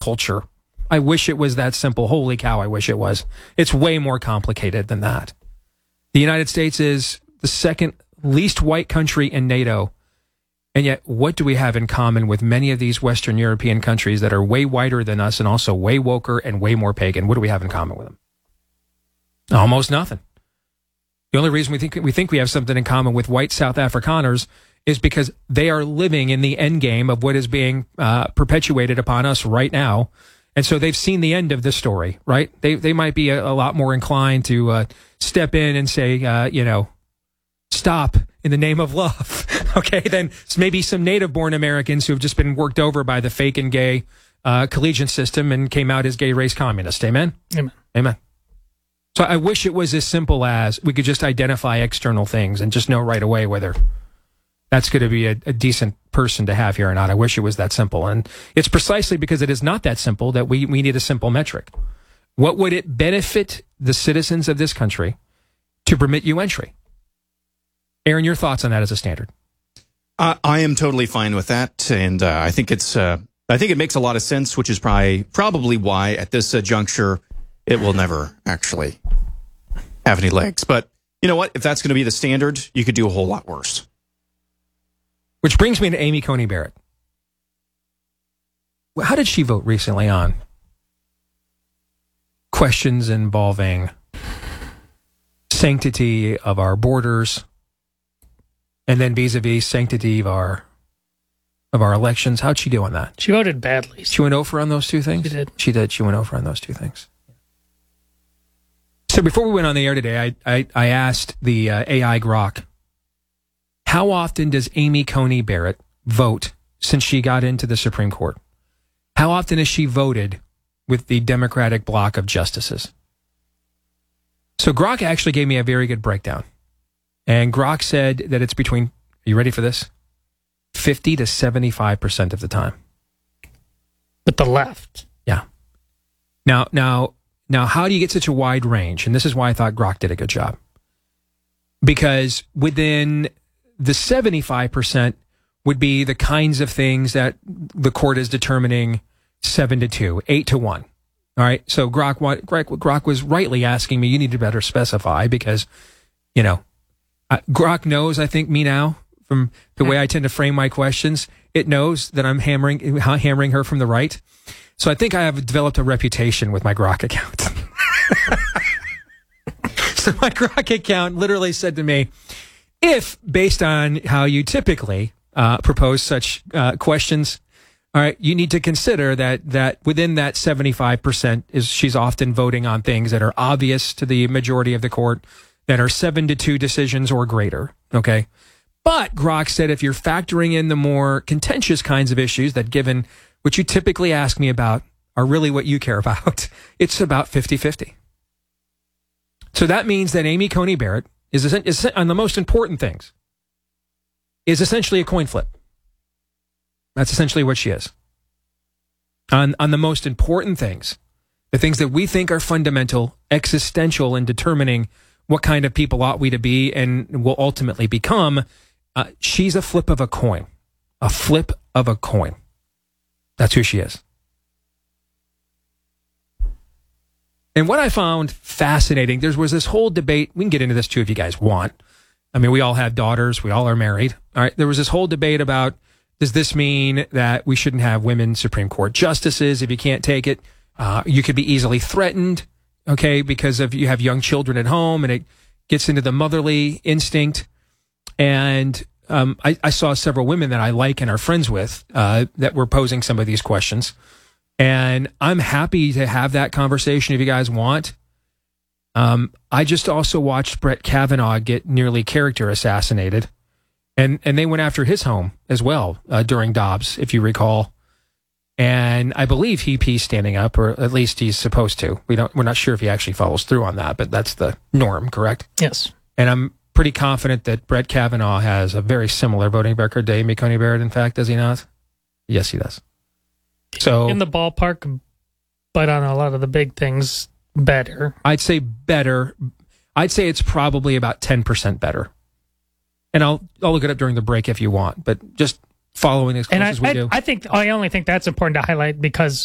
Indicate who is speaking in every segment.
Speaker 1: culture. I wish it was that simple. Holy cow, I wish it was. It's way more complicated than that. The United States is the second least white country in NATO. And yet, what do we have in common with many of these Western European countries that are way whiter than us and also way woker and way more pagan? What do we have in common with them? Almost nothing. The only reason we think we have something in common with white South Afrikaners is because they are living in the end game of what is being perpetuated upon us right now. And so they've seen the end of the story, right? They might be a lot more inclined to step in and say, stop in the name of love, okay? Then maybe some native-born Americans who have just been worked over by the fake and gay collegiate system and came out as gay race communists. Amen?
Speaker 2: Amen.
Speaker 1: Amen. So I wish it was as simple as we could just identify external things and just know right away whether that's going to be a decent person to have here or not. I wish it was that simple. And it's precisely because it is not that simple that we need a simple metric. What would it benefit the citizens of this country to permit you entry? Aaron, your thoughts on that as a standard?
Speaker 3: I am totally fine with that, and I think it makes a lot of sense, which is probably why at this juncture it will never actually have any legs. But you know what? If that's going to be the standard, you could do a whole lot worse.
Speaker 1: Which brings me to Amy Coney Barrett. How did she vote recently on questions involving sanctity of our borders, and then vis-a-vis sanctity of our elections? How'd she do on that?
Speaker 2: She voted badly.
Speaker 1: She went over on those two things?
Speaker 2: She did.
Speaker 1: She did. She went over on those two things. So before we went on the air today, I asked the AI Grok, how often does Amy Coney Barrett vote since she got into the Supreme Court? How often has she voted with the Democratic bloc of justices? So Grok actually gave me a very good breakdown. And Grok said that it's between, are you ready for this? 50 to 75% of the time.
Speaker 2: With the left.
Speaker 1: Yeah. Now, how do you get such a wide range? And this is why I thought Grok did a good job. Because within the 75% would be the kinds of things that the court is determining 7-2, 8-1. All right. So Grok was rightly asking me, you need to better specify because, Grok knows, I think, me now from the way I tend to frame my questions. It knows that I'm hammering her from the right. So I think I have developed a reputation with my Grok account. So my Grok account literally said to me, if based on how you typically propose such questions, all right, you need to consider that within that 75% she's often voting on things that are obvious to the majority of the court, that are 7-2 decisions or greater. Okay. But Grok said if you're factoring in the more contentious kinds of issues that, given what you typically ask me about, are really what you care about, it's about 50-50. So that means that Amy Coney Barrett is on the most important things, is essentially a coin flip. That's essentially what she is. On the most important things, the things that we think are fundamental, existential in determining what kind of people ought we to be and will ultimately become, she's a flip of a coin. A flip of a coin. That's who she is. And what I found fascinating, there was this whole debate. We can get into this too if you guys want. I mean, we all have daughters. We all are married. All right. There was this whole debate about, does this mean that we shouldn't have women Supreme Court justices? If you can't take it, you could be easily threatened, okay, because you have young children at home and it gets into the motherly instinct. And I saw several women that I like and are friends with that were posing some of these questions. And I'm happy to have that conversation if you guys want. I just also watched Brett Kavanaugh get nearly character assassinated. And they went after his home as well during Dobbs, if you recall. And I believe he's standing up, or at least he's supposed to. We're not sure if he actually follows through on that, but that's the norm, correct?
Speaker 2: Yes.
Speaker 1: And I'm pretty confident that Brett Kavanaugh has a very similar voting record to Amy Coney Barrett, in fact, does he not? Yes, he does. So
Speaker 2: in the ballpark, but on a lot of the big things, better.
Speaker 1: I'd say better. I'd say it's probably about 10% better. And I'll look it up during the break if you want, but just following as close as we do.
Speaker 2: I only think that's important to highlight because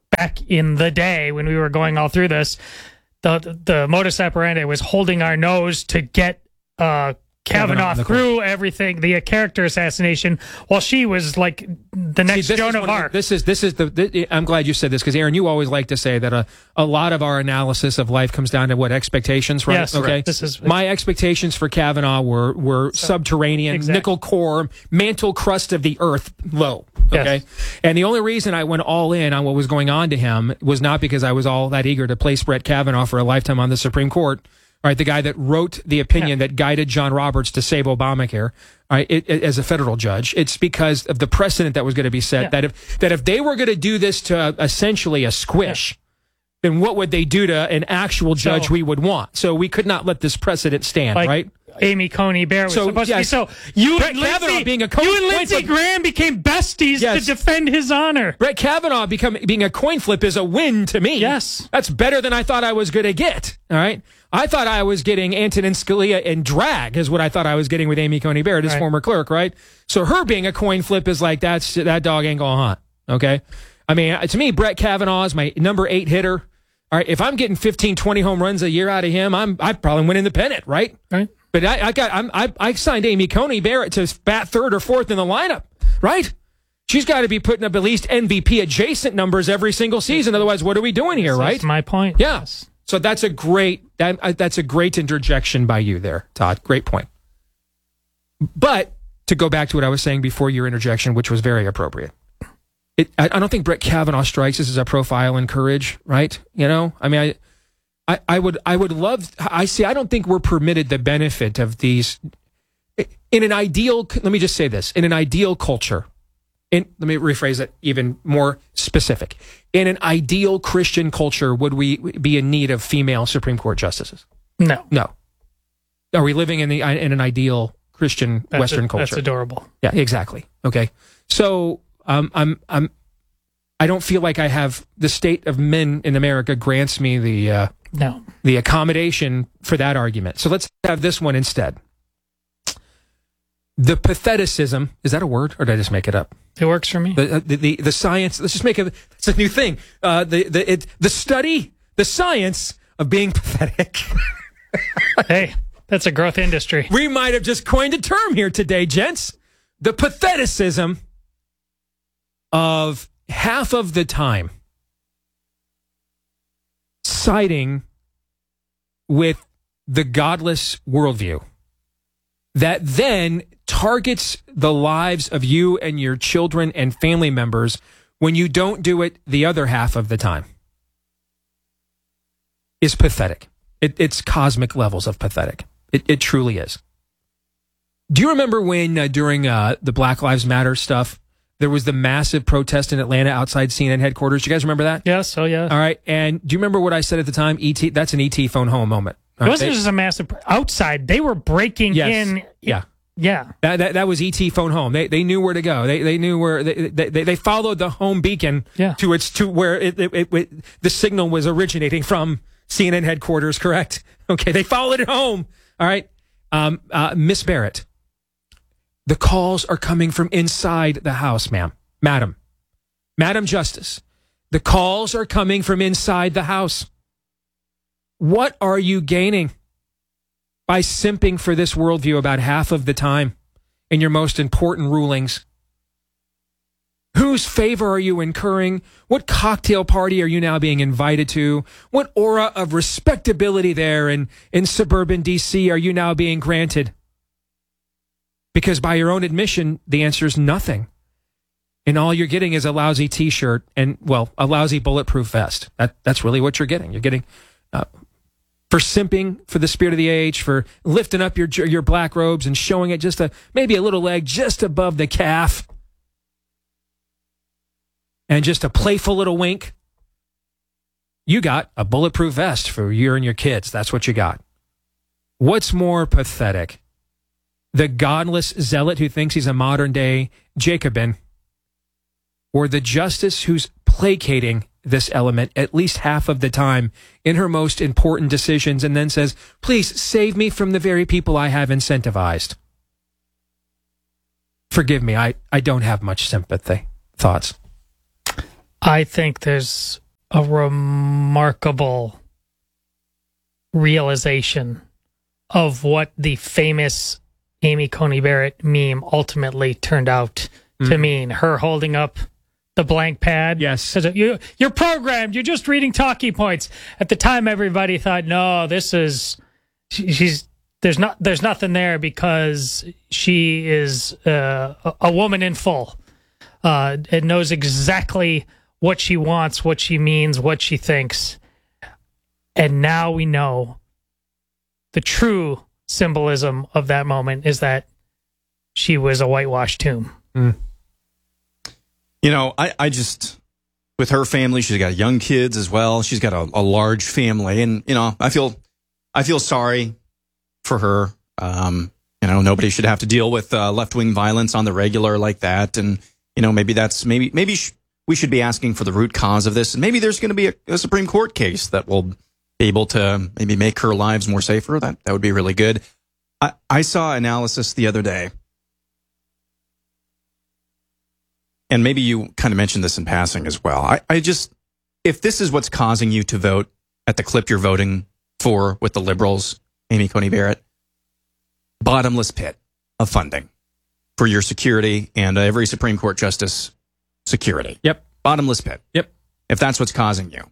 Speaker 2: back in the day when we were going all through this, the modus operandi was holding our nose to get Kavanaugh through everything, the character assassination, while she was like the next Joan of Arc.
Speaker 1: I'm glad you said this, because Aaron, you always like to say that a lot of our analysis of life comes down to what expectations, right?
Speaker 2: Yes,
Speaker 1: okay. My expectations for Kavanaugh were subterranean, nickel core, mantle crust of the earth low. Okay. Yes. And the only reason I went all in on what was going on to him was not because I was all that eager to place Brett Kavanaugh for a lifetime on the Supreme Court. All right, the guy that wrote the opinion that guided John Roberts to save Obamacare, all right, as a federal judge. It's because of the precedent that was going to be set, that if they were going to do this to essentially a squish, then what would they do to an actual judge we would want? So we could not let this precedent stand, right?
Speaker 2: Amy Coney Barrett was supposed to be. So you and Lindsey Graham became besties to defend his honor.
Speaker 1: Brett Kavanaugh being a coin flip is a win to me.
Speaker 2: Yes.
Speaker 1: That's better than I thought I was going to get. All right. I thought I was getting Antonin Scalia in drag is what I thought I was getting with Amy Coney Barrett, his former clerk, right? So her being a coin flip is like, that dog ain't gonna hunt. Okay. I mean, to me, Brett Kavanaugh is my number 8 hitter. All right. If I'm getting 15, 20 home runs a year out of him, I'm probably winning the pennant, right?
Speaker 2: Right.
Speaker 1: But I signed Amy Coney Barrett to bat 3rd or 4th in the lineup, right? She's got to be putting up at least MVP adjacent numbers every single season. Otherwise, what are we doing here, right?
Speaker 2: That's my point.
Speaker 1: Yes. So that's a great interjection by you there, Todd. Great point. But to go back to what I was saying before your interjection, which was very appropriate, I don't think Brett Kavanaugh strikes us as a profile in courage, right? You know, I mean, I would love. I don't think we're permitted the benefit of these in an ideal. Let me just say this: in an ideal culture. Let me rephrase it even more specific. In an ideal Christian culture, would we be in need of female Supreme Court justices?
Speaker 2: No.
Speaker 1: Are we living in an ideal Christian Western culture?
Speaker 2: That's adorable.
Speaker 1: Yeah, exactly. Okay. So I don't feel like I have the state of men in America grants me the accommodation for that argument. So let's have this one instead. The patheticism, is that a word, or did I just make it up?
Speaker 2: It works for me.
Speaker 1: The science, let's just make it, it's a new thing. The science of being pathetic.
Speaker 2: Hey, that's a growth industry.
Speaker 1: We might have just coined a term here today, gents. The patheticism of half of the time siding with the godless worldview that then targets the lives of you and your children and family members when you don't do it the other half of the time is pathetic. It's cosmic levels of pathetic. It truly is. Do you remember when during the Black Lives Matter stuff, there was the massive protest in Atlanta outside CNN headquarters? Do you guys remember that?
Speaker 2: Yes. Oh, yeah.
Speaker 1: All right. And do you remember what I said at the time? E.T. That's an E.T. phone home moment.
Speaker 2: It wasn't just a massive outside. They were breaking in.
Speaker 1: Yeah.
Speaker 2: Yeah.
Speaker 1: That was ET phone home. They knew where to go. They knew where they followed the home beacon to where the signal was originating from CNN headquarters, correct? Okay. They followed it home. All right. Miss Barrett, the calls are coming from inside the house, Madam Justice. The calls are coming from inside the house. What are you gaining by simping for this worldview about half of the time in your most important rulings? Whose favor are you incurring? What cocktail party are you now being invited to? What aura of respectability there in suburban D.C. are you now being granted? Because by your own admission, the answer is nothing. And all you're getting is a lousy T-shirt and, well, a lousy bulletproof vest. That's really what you're getting. You're getting... for simping for the spirit of the age, for lifting up your black robes and showing it maybe a little leg just above the calf, and just a playful little wink. You got a bulletproof vest for you and your kids. That's what you got. What's more pathetic? The godless zealot who thinks he's a modern day Jacobin, or the justice who's placating this element at least half of the time in her most important decisions and then says, please save me from the very people I have incentivized? Forgive me, I don't have much sympathy. Thoughts?
Speaker 2: I think there's a remarkable realization of what the famous Amy Coney Barrett meme ultimately turned out to mean. Her holding up the blank pad.
Speaker 1: Yes.
Speaker 2: You're programmed. You're just reading talking points. At the time, everybody thought, no, this is... There's nothing there because she is a woman in full. It knows exactly what she wants, what she means, what she thinks. And now we know the true symbolism of that moment is that she was a whitewashed tomb.
Speaker 1: Mm.
Speaker 3: You know, I just, with her family, she's got young kids as well. She's got a large family. And, you know, I feel sorry for her. You know, nobody should have to deal with left-wing violence on the regular like that. And, you know, maybe we should be asking for the root cause of this. And maybe there's going to be a Supreme Court case that will be able to maybe make her lives more safer. That would be really good. I saw analysis the other day. And maybe you kind of mentioned this in passing as well. If this is what's causing you to vote at the clip you're voting for with the liberals, Amy Coney Barrett, bottomless pit of funding for your security and every Supreme Court justice security.
Speaker 1: Yep.
Speaker 3: Bottomless pit.
Speaker 1: Yep.
Speaker 3: If that's what's causing you.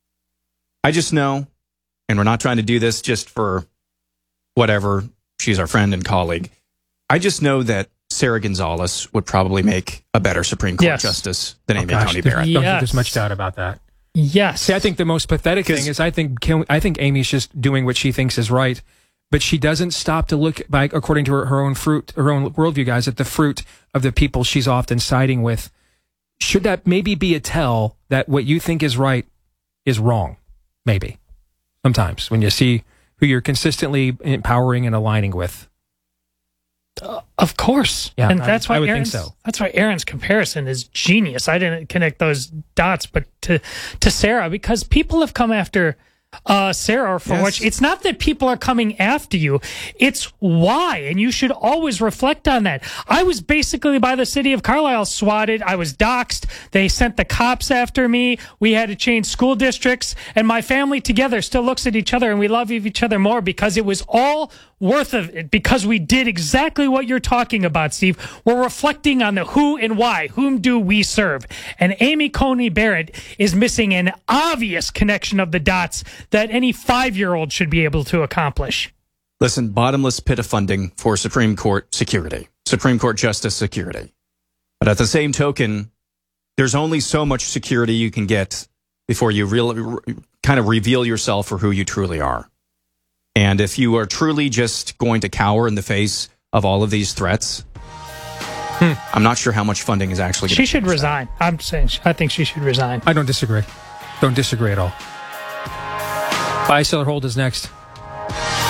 Speaker 3: I just know, and we're not trying to do this just for whatever, she's our friend and colleague. I just know that Sarah Gonzalez would probably make a better Supreme Court justice than Amy Coney Barrett.
Speaker 1: I don't think there's much doubt about that.
Speaker 2: Yes.
Speaker 1: See, I think the most pathetic thing is I think Amy's just doing what she thinks is right, but she doesn't stop to look back, according to her own worldview, guys, at the fruit of the people she's often siding with. Should that maybe be a tell that what you think is right is wrong? Maybe. Sometimes when you see who you're consistently empowering and aligning with.
Speaker 2: Of course.
Speaker 1: Yeah,
Speaker 2: and that's why
Speaker 1: I would think so.
Speaker 2: That's why Aaron's comparison is genius. I didn't connect those dots, but to Sarah, because people have come after Sarah for what it's not that people are coming after you, it's why, and you should always reflect on that. I was basically by the city of Carlisle swatted. I was doxxed. They sent the cops after me. We had to change school districts, and my family together still looks at each other and we love each other more because it was all worth of it, because we did exactly what you're talking about, Steve. We're reflecting on the who and why. Whom do we serve? And Amy Coney Barrett is missing an obvious connection of the dots that any 5-year-old should be able to accomplish.
Speaker 3: Listen, bottomless pit of funding for Supreme Court security, Supreme Court justice security. But at the same token, there's only so much security you can get before you really kind of reveal yourself for who you truly are. And if you are truly just going to cower in the face of all of these threats, I'm not sure how much funding is actually going to
Speaker 2: She should resign. I think she should resign.
Speaker 1: I don't disagree. Don't disagree at all. Buy, sell, or hold is next.